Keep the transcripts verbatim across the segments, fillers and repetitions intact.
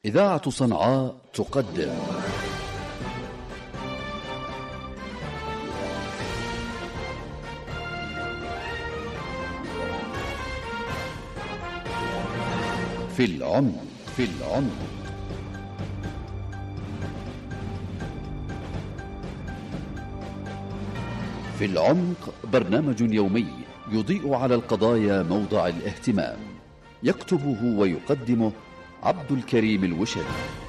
إذاعة صنعاء تقدم في العمق في العمق في العمق برنامج يومي يضيء على القضايا موضع الاهتمام، يكتبه ويقدمه عبد الكريم الوشري.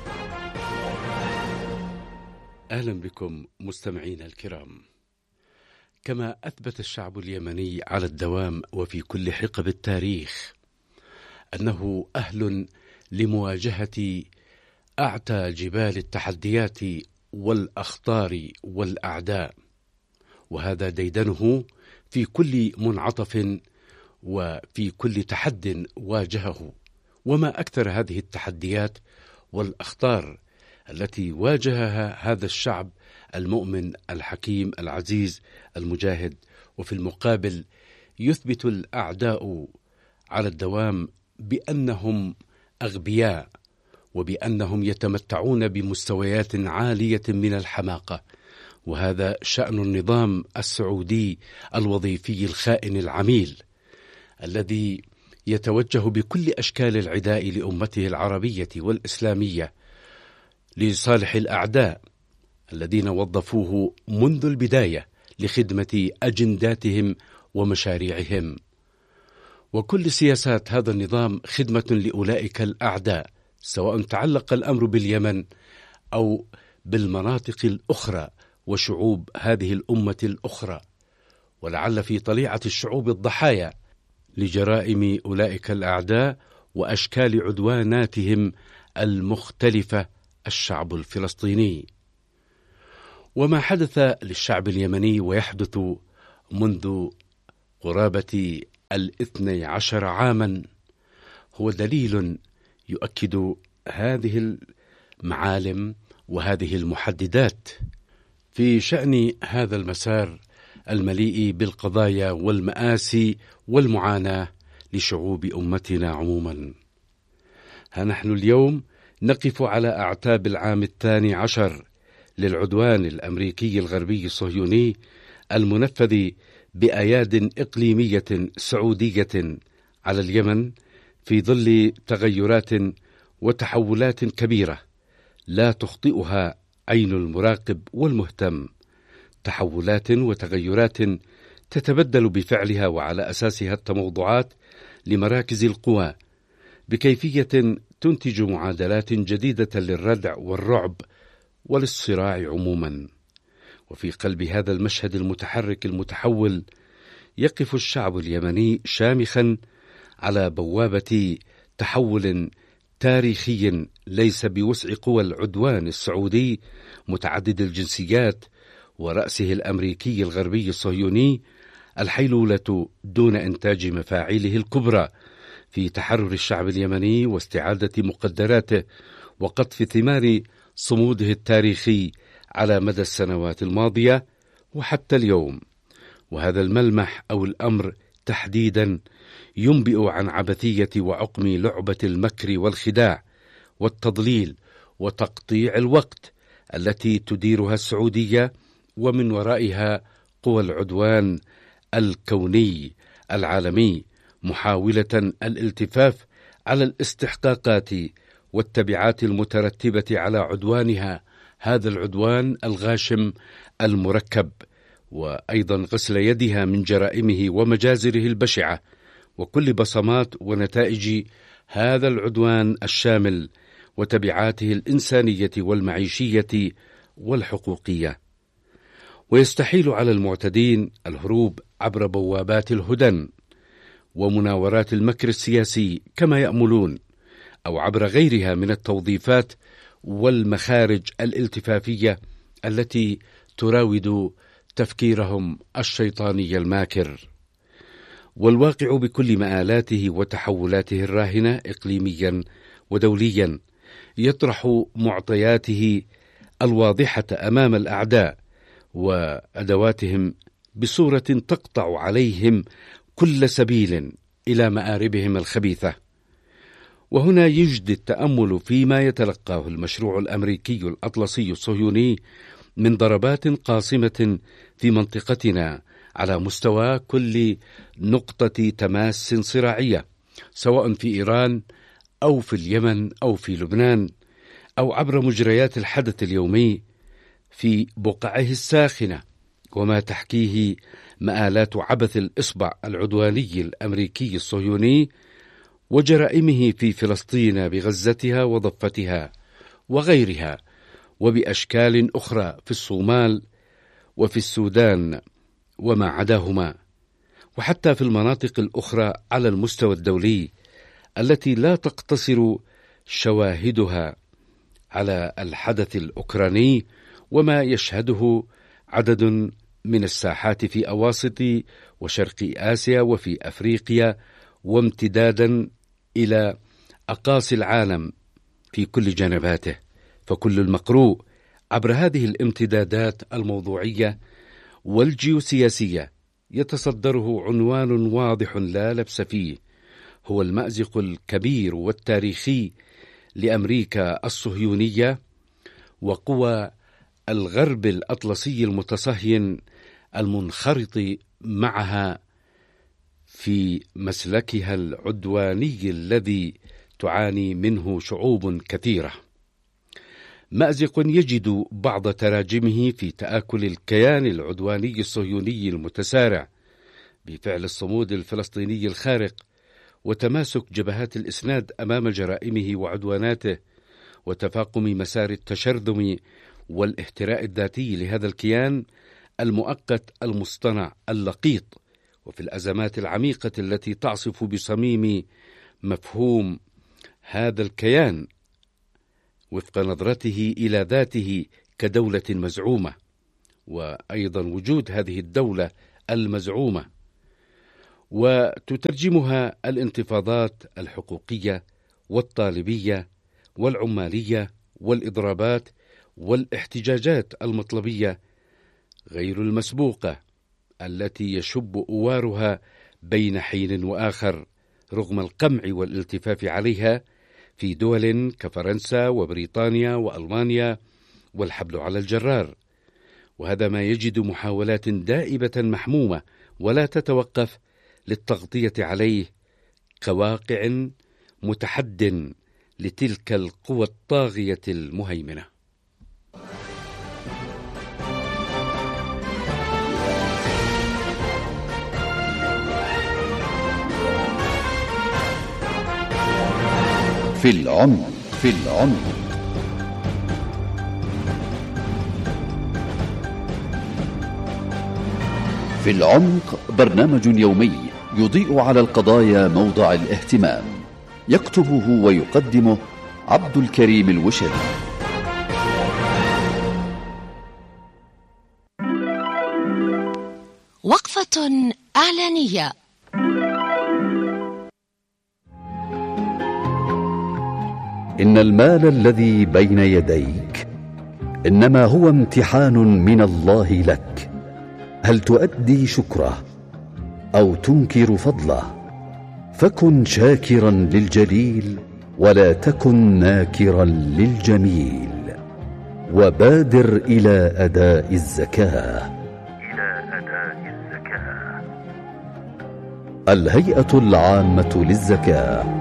أهلا بكم مستمعينا الكرام. كما أثبت الشعب اليمني على الدوام وفي كل حقب التاريخ أنه أهل لمواجهة أعتى جبال التحديات والأخطار والأعداء، وهذا ديدنه في كل منعطف وفي كل تحد واجهه. وما أكثر هذه التحديات والأخطار التي واجهها هذا الشعب المؤمن الحكيم العزيز المجاهد. وفي المقابل يثبت الأعداء على الدوام بأنهم أغبياء، وبأنهم يتمتعون بمستويات عالية من الحماقة. وهذا شأن النظام السعودي الوظيفي الخائن العميل الذي يتوجه بكل أشكال العداء لأمته العربية والإسلامية لصالح الأعداء الذين وظفوه منذ البداية لخدمة أجنداتهم ومشاريعهم. وكل سياسات هذا النظام خدمة لأولئك الأعداء، سواء تعلق الأمر باليمن أو بالمناطق الأخرى وشعوب هذه الأمة الأخرى. ولعل في طليعة الشعوب الضحايا لجرائم أولئك الأعداء وأشكال عدواناتهم المختلفة الشعب الفلسطيني. وما حدث للشعب اليمني ويحدث منذ قرابة الاثني عشر عاما هو دليل يؤكد هذه المعالم وهذه المحددات في شأن هذا المسار المليء بالقضايا والمآسي والمعاناة لشعوب أمتنا عموما. ها نحن اليوم نقف على أعتاب العام الثاني عشر للعدوان الأمريكي الغربي الصهيوني المنفذ بأياد إقليمية سعودية على اليمن، في ظل تغيرات وتحولات كبيرة لا تخطئها عين المراقب والمهتم. تحولات وتغيرات تتبدل بفعلها وعلى أساسها التموضعات لمراكز القوى بكيفية تنتج معادلات جديدة للردع والرعب وللصراع عموما. وفي قلب هذا المشهد المتحرك المتحول يقف الشعب اليمني شامخا على بوابة تحول تاريخي ليس بوسع قوى العدوان السعودي متعدد الجنسيات ورأسه الأمريكي الغربي الصهيوني الحيلولة دون إنتاج مفاعيله الكبرى في تحرر الشعب اليمني واستعادة مقدراته وقطف ثمار صموده التاريخي على مدى السنوات الماضية وحتى اليوم. وهذا الملمح أو الأمر تحديدا ينبئ عن عبثية وعقم لعبة المكر والخداع والتضليل وتقطيع الوقت التي تديرها السعودية، ومن ورائها قوى العدوان الكوني العالمي، محاولة الالتفاف على الاستحقاقات والتبعات المترتبة على عدوانها هذا العدوان الغاشم المركب، وأيضا غسل يدها من جرائمه ومجازره البشعة وكل بصمات ونتائج هذا العدوان الشامل وتبعاته الإنسانية والمعيشية والحقوقية. ويستحيل على المعتدين الهروب عبر بوابات الهدن ومناورات المكر السياسي كما يأملون، أو عبر غيرها من التوظيفات والمخارج الالتفافية التي تراود تفكيرهم الشيطاني الماكر. والواقع بكل مآلاته وتحولاته الراهنة إقليميا ودوليا يطرح معطياته الواضحة أمام الأعداء وأدواتهم بصورة تقطع عليهم كل سبيل إلى مآربهم الخبيثة. وهنا يجدي التأمل فيما يتلقاه المشروع الأمريكي الأطلسي الصهيوني من ضربات قاصمة في منطقتنا على مستوى كل نقطة تماس صراعية، سواء في إيران أو في اليمن أو في لبنان، أو عبر مجريات الحدث اليومي في بقعه الساخنة، وما تحكيه مآلات عبث الإصبع العدواني الأمريكي الصهيوني وجرائمه في فلسطين بغزتها وضفتها وغيرها، وبأشكال أخرى في الصومال وفي السودان وما عداهما، وحتى في المناطق الأخرى على المستوى الدولي التي لا تقتصر شواهدها على الحدث الأوكراني وما يشهده عدد من الساحات في أواسط وشرق آسيا وفي أفريقيا، وامتدادا إلى أقاصي العالم في كل جنباته. فكل المقروء عبر هذه الامتدادات الموضوعية والجيوسياسية يتصدره عنوان واضح لا لبس فيه، هو المأزق الكبير والتاريخي لأمريكا الصهيونية وقوى الغرب الأطلسي المتصهين المنخرط معها في مسلكها العدواني الذي تعاني منه شعوب كثيرة. مأزق يجد بعض تراجمه في تآكل الكيان العدواني الصهيوني المتسارع بفعل الصمود الفلسطيني الخارق وتماسك جبهات الإسناد أمام جرائمه وعدواناته وتفاقم مسار التشرذم والاهتراء الذاتي لهذا الكيان المؤقت المصطنع اللقيط، وفي الأزمات العميقة التي تعصف بصميم مفهوم هذا الكيان وفق نظرته إلى ذاته كدولة مزعومة، وأيضا وجود هذه الدولة المزعومة، وتترجمها الانتفاضات الحقوقية والطالبية والعمالية والإضرابات والاحتجاجات المطلبية غير المسبوقة التي يشب أوارها بين حين وآخر رغم القمع والالتفاف عليها في دول كفرنسا وبريطانيا وألمانيا والحبل على الجرار. وهذا ما يجد محاولات دائبة محمومة ولا تتوقف للتغطية عليه كواقع متحد لتلك القوى الطاغية المهيمنة. في العمق في العمق في العمق برنامج يومي يضيء على القضايا موضع الاهتمام، يكتبه ويقدمه عبد الكريم الوشري. وقفة إعلانية. إن المال الذي بين يديك إنما هو امتحان من الله لك، هل تؤدي شكره أو تنكر فضله؟ فكن شاكرا للجليل ولا تكن ناكرا للجميل، وبادر إلى أداء الزكاة. إلى أداء الزكاة. الهيئة العامة للزكاة.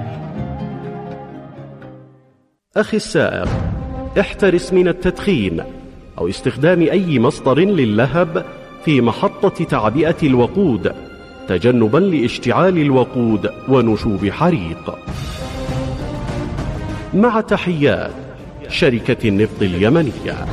أخي السائق، احترس من التدخين أو استخدام أي مصدر للهب في محطة تعبئة الوقود تجنبا لاشتعال الوقود ونشوب حريق. مع تحيات شركة النفط اليمنية.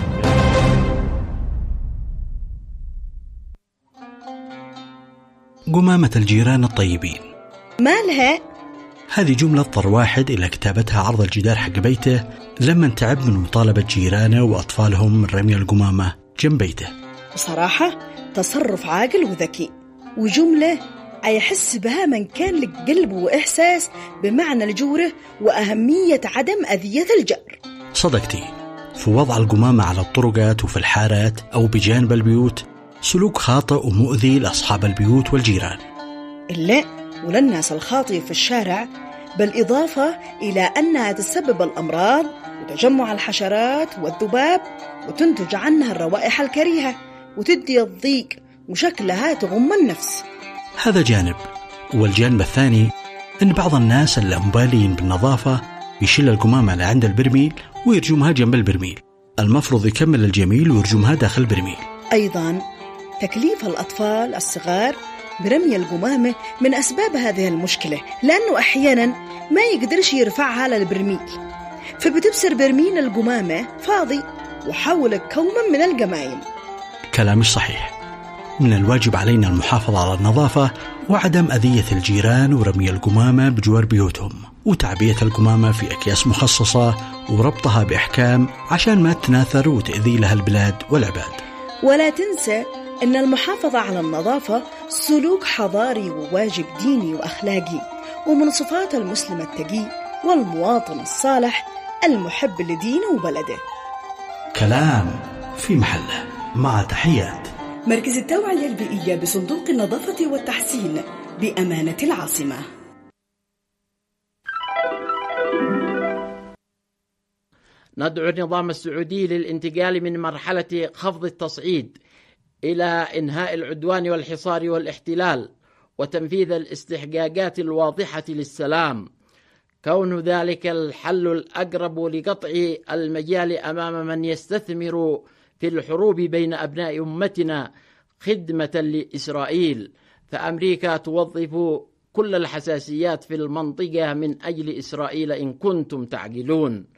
قمامة الجيران الطيبين. مالها؟ هذه جملة اضطر واحد إلى كتابتها عرض الجدار حق بيته لما تعب من مطالبة جيرانه وأطفالهم من رمي القمامة جنب بيته. بصراحة تصرف عاقل وذكي، وجملة أيحس بها من كان لك قلب وإحساس بمعنى الجورة وأهمية عدم أذية الجار. صدقتي، في وضع القمامة على الطرقات وفي الحارات أو بجانب البيوت سلوك خاطئ ومؤذي لأصحاب البيوت والجيران. إلا وللناس الخاطئة في الشارع بالإضافة إلى أنها تسبب الأمراض وتجمع الحشرات والذباب، وتنتج عنها الروائح الكريهة وتدي الضيق وشكلها تغم النفس. هذا جانب. والجانب الثاني أن بعض الناس اللامبالين بالنظافة يشيل القمامة اللي عند البرميل ويرجمها جنب البرميل، المفروض يكمل الجميل ويرجمها داخل البرميل. أيضا تكليف الأطفال الصغار برمي القمامة من أسباب هذه المشكلة، لأنه أحيانا ما يقدرش يرفعها للبرميل، فبتبصر برميل القمامة فاضي وحول كوما من القمايم. كلام مش صحيح. من الواجب علينا المحافظة على النظافة وعدم أذية الجيران ورمي القمامة بجوار بيوتهم، وتعبية القمامة في أكياس مخصصة وربطها بإحكام عشان ما تناثر وتأذي لها البلاد والعباد. ولا تنسى أن المحافظة على النظافة سلوك حضاري وواجب ديني وأخلاقي، ومن صفات المسلم التقي والمواطن الصالح المحب لدينه وبلده. كلام في محله. مع تحيات مركز التوعية البيئية بصندوق النظافة والتحسين بأمانة العاصمة. ندعو النظام السعودي للانتقال من مرحلة خفض التصعيد إلى إنهاء العدوان والحصار والاحتلال وتنفيذ الاستحقاقات الواضحة للسلام، كون ذلك الحل الأقرب لقطع المجال أمام من يستثمر في الحروب بين أبناء أمتنا خدمة لإسرائيل. فأمريكا توظف كل الحساسيات في المنطقة من أجل إسرائيل إن كنتم تعقلون.